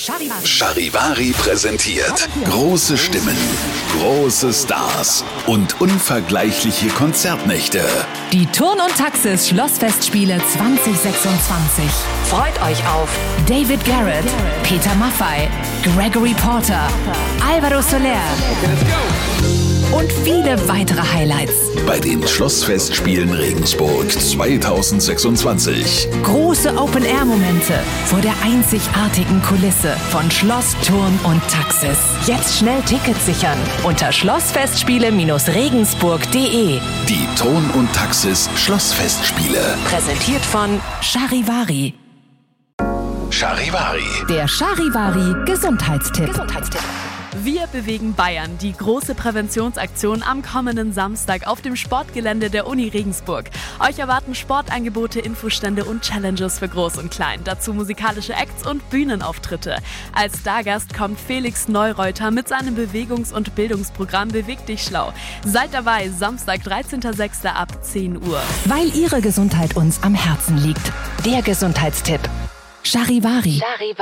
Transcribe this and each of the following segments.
Charivari präsentiert große Stimmen, große Stars und unvergleichliche Konzertnächte. Die Turn- und Taxis Schlossfestspiele 2026. Freut euch auf David Garrett, Peter Maffay, Gregory Porter, Alvaro Soler und viele weitere Highlights. Bei den Schlossfestspielen Regensburg 2026. Große Open-Air-Momente vor der einzigartigen Kulisse von Schloss, Turn und Taxis. Jetzt schnell Tickets sichern unter schlossfestspiele-regensburg.de. Die Turn- und Taxis Schlossfestspiele. Präsentiert von Charivari. Charivari. Der Charivari Gesundheitstipp. Wir bewegen Bayern, die große Präventionsaktion am kommenden Samstag auf dem Sportgelände der Uni Regensburg. Euch erwarten Sportangebote, Infostände und Challenges für Groß und Klein. Dazu musikalische Acts und Bühnenauftritte. Als Stargast kommt Felix Neureuter mit seinem Bewegungs- und Bildungsprogramm Beweg dich schlau. Seid dabei, Samstag, 13.06. ab 10 Uhr. Weil Ihre Gesundheit uns am Herzen liegt. Der Gesundheitstipp. Charivari.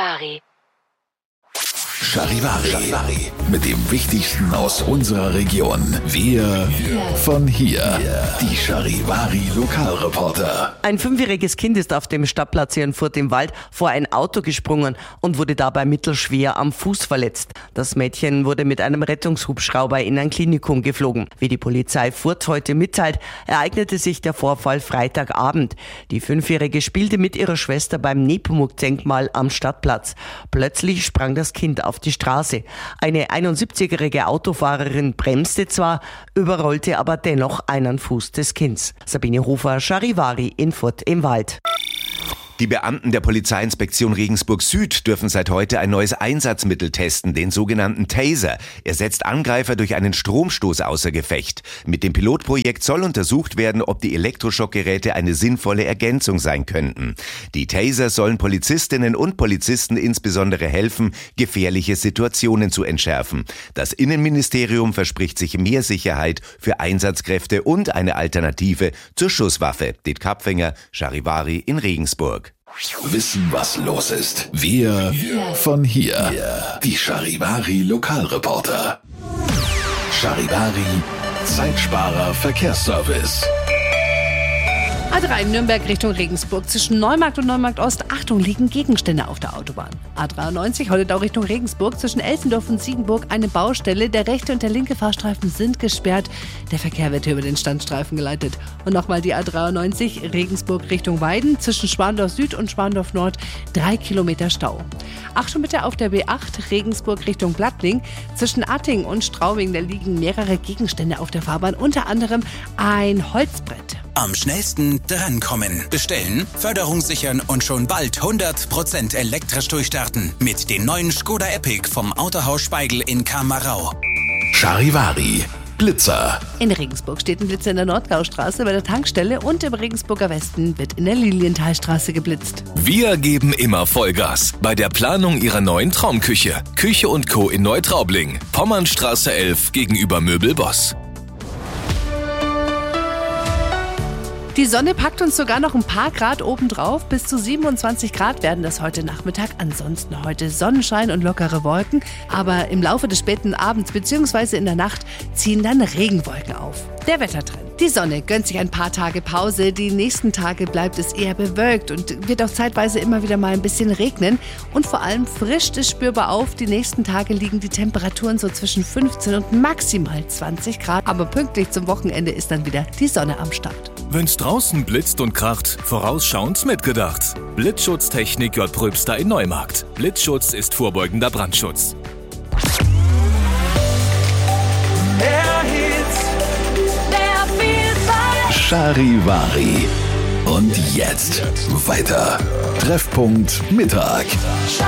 Charivari. Mit dem Wichtigsten aus unserer Region. Wir von hier. Die Charivari Lokalreporter. Ein 5-jähriges Kind ist auf dem Stadtplatz hier in Furt im Wald vor ein Auto gesprungen und wurde dabei mittelschwer am Fuß verletzt. Das Mädchen wurde mit einem Rettungshubschrauber in ein Klinikum geflogen. Wie die Polizei Furt heute mitteilt, ereignete sich der Vorfall Freitagabend. Die 5-jährige spielte mit ihrer Schwester beim Nepomuk-Denkmal am Stadtplatz. Plötzlich sprang das Kind auf die Straße. Eine 71-jährige Autofahrerin bremste zwar, überrollte aber dennoch einen Fuß des Kindes. Sabine Hofer, Charivari in Furt im Wald. Die Beamten der Polizeiinspektion Regensburg Süd dürfen seit heute ein neues Einsatzmittel testen, den sogenannten Taser. Er setzt Angreifer durch einen Stromstoß außer Gefecht. Mit dem Pilotprojekt soll untersucht werden, ob die Elektroschockgeräte eine sinnvolle Ergänzung sein könnten. Die Taser sollen Polizistinnen und Polizisten insbesondere helfen, gefährliche Situationen zu entschärfen. Das Innenministerium verspricht sich mehr Sicherheit für Einsatzkräfte und eine Alternative zur Schusswaffe. Det Kapfinger, Charivari in Regensburg. Wissen, was los ist. Wir von hier. Die Charivari Lokalreporter. Charivari Zeitsparer Verkehrsservice. A3 Nürnberg Richtung Regensburg. Zwischen Neumarkt und Neumarkt Ost, Achtung, liegen Gegenstände auf der Autobahn. A93 Holledau Richtung Regensburg. Zwischen Elsendorf und Siegenburg eine Baustelle. Der rechte und der linke Fahrstreifen sind gesperrt. Der Verkehr wird hier über den Standstreifen geleitet. Und nochmal die A93 Regensburg Richtung Weiden. Zwischen Schwandorf Süd und Schwandorf Nord 3 Kilometer Stau. Achtung bitte auf der B8 Regensburg Richtung Blattling. Zwischen Atting und Straubing, da liegen mehrere Gegenstände auf der Fahrbahn. Unter anderem ein Holzbrett. Am schnellsten drankommen. Bestellen, Förderung sichern und schon bald 100% elektrisch durchstarten. Mit dem neuen Skoda Epic vom Autohaus Speigl in Kamarau. Charivari Blitzer. In Regensburg steht ein Blitzer in der Nordgaustraße bei der Tankstelle und im Regensburger Westen wird in der Lilienthalstraße geblitzt. Wir geben immer Vollgas bei der Planung Ihrer neuen Traumküche. Küche & Co. in Neutraubling. Pommernstraße 11 gegenüber Möbelboss. Die Sonne packt uns sogar noch ein paar Grad obendrauf. Bis zu 27 Grad werden das heute Nachmittag. Ansonsten heute Sonnenschein und lockere Wolken. Aber im Laufe des späten Abends bzw. in der Nacht ziehen dann Regenwolken auf. Der Wettertrend. Die Sonne gönnt sich ein paar Tage Pause. Die nächsten Tage bleibt es eher bewölkt und wird auch zeitweise immer wieder mal ein bisschen regnen. Und vor allem frischt es spürbar auf. Die nächsten Tage liegen die Temperaturen so zwischen 15 und maximal 20 Grad. Aber pünktlich zum Wochenende ist dann wieder die Sonne am Start. Wenn's draußen blitzt und kracht, vorausschauend mitgedacht. Blitzschutztechnik J. Pröbster in Neumarkt. Blitzschutz ist vorbeugender Brandschutz. Charivari. Und jetzt weiter. Treffpunkt Mittag.